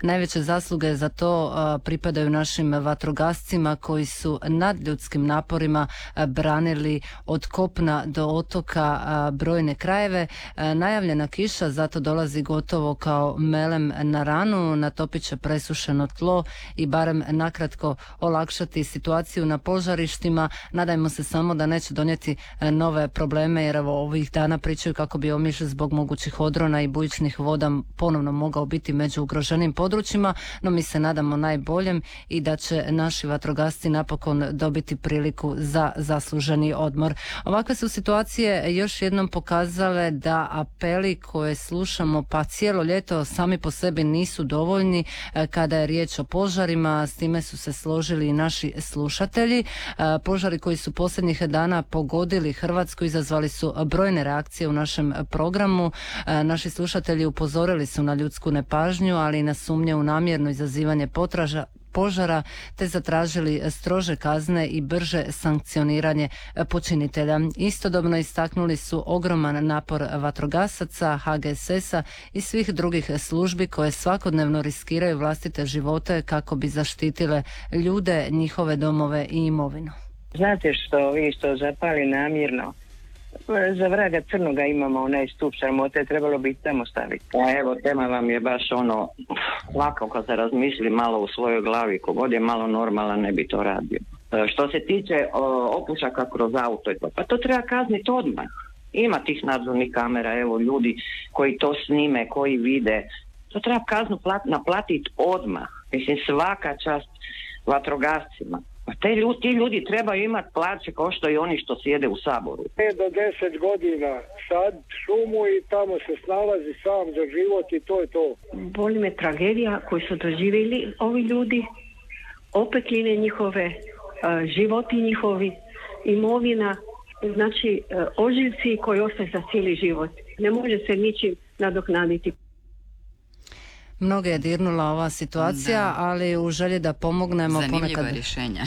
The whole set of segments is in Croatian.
Najveće zasluge za to pripadaju našim vatrogascima koji su nadljudskim naporima branili od kopna do otoka brojne krajeve. Najavljena kiša zato dolazi gotovo kao melem na ranu, natopit će presušeno tlo i barem nakratko olakšati situaciju na požarištima. Nadajmo se samo da neće donijeti nove probleme, jer evo ovih dana pričaju kako bi Omiš zbog mogućih odrona i bujičnih voda ponovno mogao biti među ugroženim područjima, no mi se nadamo najboljem i da će naši vatrogasci napokon dobiti priliku za zasluženi odmor. Ovakve su situacije još jednom pokazale da apeli koje slušamo pa cijelo ljeto sami po sebi nisu dovoljni kada je riječ o požarima. S time su se složili i naši slušatelji. Požari koji su posljednjih dana pogodili Hrvatsku izazvali su brojne reakcije u našem programu. Naši slušatelji upozorili su na ljudsku nepažnju, ali i na sumnje u namjerno izazivanje požara, te zatražili strože kazne i brže sankcioniranje počinitelja. Istodobno istaknuli su ogroman napor vatrogasaca, HGSS-a i svih drugih službi koje svakodnevno riskiraju vlastite živote kako bi zaštitile ljude, njihove domove i imovinu. Znate što zapali namjerno? Za vraga crnoga imamo onaj stup sramote, trebalo bi tamo staviti. A evo, tema vam je baš lako kad se razmisli malo u svojoj glavi, kogod je malo normalan ne bi to radio. Što se tiče opušaka kroz auto, pa to treba kazniti odmah. Ima tih nadzornih kamera, evo ljudi koji to snime, koji vide. To treba kaznu naplatiti odmah. Mislim, svaka čast vatrogascima. Pa ti ljudi trebaju imati plaće kao što i oni što sjede u Saboru. 5 do 10 godina sad šumu i tamo se snalazi sam za život i to je to. Boli me tragedija koju su doživjeli ovi ljudi, opekline njihove, životi njihovi, imovina, znači ožiljci koji ostaju za cijeli život. Ne može se ničim nadoknaditi. Mnoge je dirnula ova situacija, ali u želji da pomognemo zanimljiva rješenja.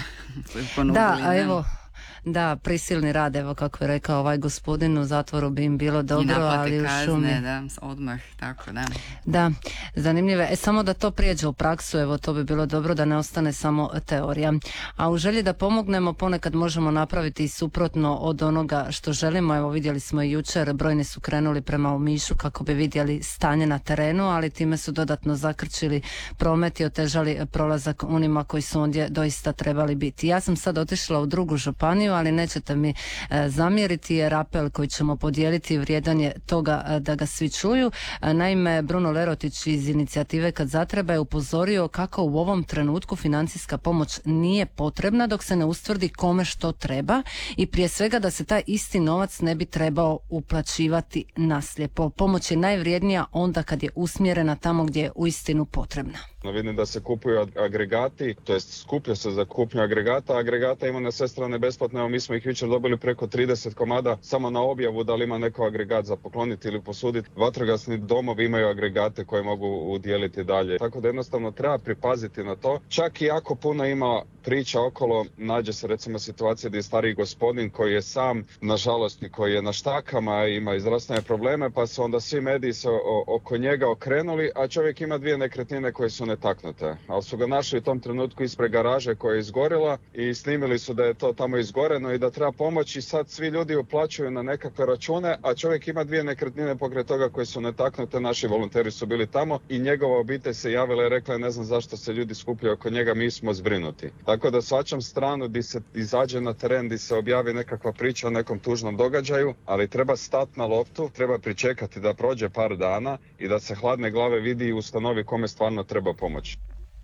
Da, prisilni rad, evo kako je rekao ovaj gospodin, u zatvoru bi im bilo dobro, ali u šumi. Da, odmah, tako da. Da, zanimljive. Samo da to prijeđe u praksu, evo to bi bilo dobro da ne ostane samo teorija. A u želji da pomognemo ponekad možemo napraviti i suprotno od onoga što želimo. Evo vidjeli smo i jučer, brojni su krenuli prema Omišu kako bi vidjeli stanje na terenu, ali time su dodatno zakrčili promet i otežali prolazak onima koji su ondje doista trebali biti. Ja sam sad otišla u drugu županiju, ali nećete mi zamjeriti jer apel koji ćemo podijeliti vrijedan je toga da ga svi čuju. Naime, Bruno Lerotić iz inicijative Kad zatreba je upozorio kako u ovom trenutku financijska pomoć nije potrebna dok se ne ustvrdi kome što treba i prije svega da se taj isti novac ne bi trebao uplaćivati naslijepo. Pomoć je najvrijednija onda kad je usmjerena tamo gdje je uistinu potrebna. Vidim da se kupuju agregati, to jest skuplja se za kupnju agregata. Agregata ima na sve strane besplatno, evo mi smo ih jučer dobili preko 30 komada samo na objavu da li ima neko agregat za pokloniti ili posuditi. Vatrogasni domovi imaju agregate koje mogu udjeliti dalje. Tako da jednostavno treba pripaziti na to. Čak i jako puno ima priča okolo, nađe se recimo situacija gdje je stariji gospodin koji je sam, nažalost, i koji je na štakama, ima i zdravstvene probleme, pa su onda svi mediji se oko njega okrenuli, a čovjek ima 2 nekretnine koje su netaknute. Ali su ga našli u tom trenutku ispred garaže koja je izgorila i snimili su da je to tamo izgoreno i da treba pomoći. Sad svi ljudi uplaćuju na nekakve račune, a čovjek ima 2 nekretnine pokraj toga koje su netaknute. Naši volonteri su bili tamo i njegova obitelj se javila i rekla ne znam zašto se ljudi skupljaju oko njega, mi smo zbrinuti. Tako da svačam stranu gdje se izađe na teren, gdje se objavi nekakva priča o nekom tužnom događaju, ali treba stati na loptu, treba pričekati da prođe par dana i da se hladne glave vidi i ustanovi kome stvarno treba pomoći.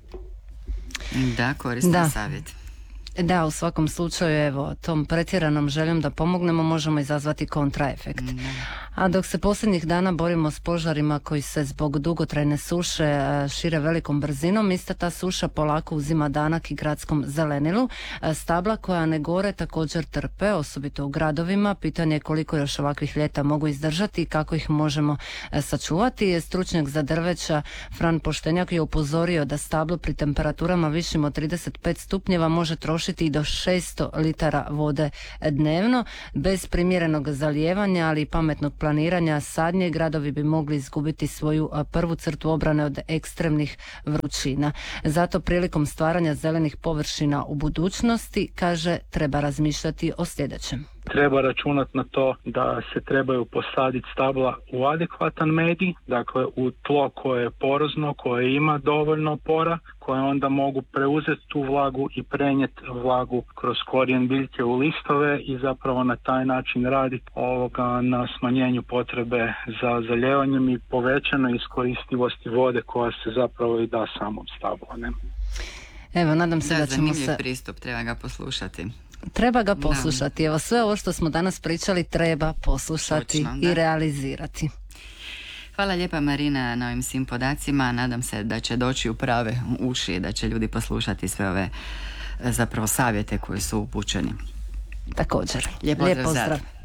Da, koristan savjet. Da, u svakom slučaju, evo, tom pretjeranom željom da pomognemo možemo izazvati kontraefekt. A dok se posljednjih dana borimo s požarima koji se zbog dugotrajne suše šire velikom brzinom, ista ta suša polako uzima danak i gradskom zelenilu. Stabla koja ne gore također trpe, osobito u gradovima. Pitanje je koliko još ovakvih ljeta mogu izdržati i kako ih možemo sačuvati. Stručnjak za drveća Fran Poštenjak je upozorio da stablo pri temperaturama višim od 35 stupnjeva može trošiti trošiti i do 600 litara vode dnevno. Bez primjerenog zalijevanja, ali i pametnog planiranja sadnje, gradovi bi mogli izgubiti svoju prvu crtu obrane od ekstremnih vrućina. Zato prilikom stvaranja zelenih površina u budućnosti, kaže, treba razmišljati o sljedećem. Treba računati na to da se trebaju posaditi stabla u adekvatan medij, dakle u tlo koje je porozno, koje ima dovoljno pora, koje onda mogu preuzeti tu vlagu i prenijeti vlagu kroz korijen biljke u listove i zapravo na taj način raditi na smanjenju potrebe za zaljevanjem i povećanoj iskoristivosti vode koja se zapravo i da samom stablu. Ne? Evo, nadam se da ćemo zanimljiv pristup, treba ga poslušati. Treba ga poslušati. Evo, sve ovo što smo danas pričali treba poslušati. Točno, i realizirati. Hvala lijepa, Marina, na ovim svim podacima. Nadam se da će doći u prave uši, da će ljudi poslušati sve ove zapravo savjete koji su upućeni. Također. Lijep pozdrav.